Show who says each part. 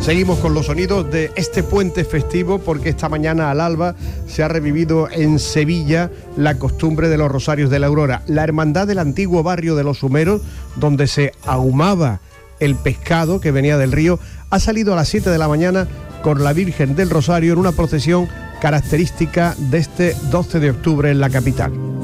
Speaker 1: Seguimos con los sonidos de este puente festivo, porque esta mañana al alba se ha revivido en Sevilla la costumbre de los rosarios de la aurora. La hermandad del antiguo barrio de los Humeros, donde se ahumaba el pescado que venía del río, ha salido a las 7 de la mañana con la Virgen del Rosario en una procesión característica de este 12 de octubre en la capital.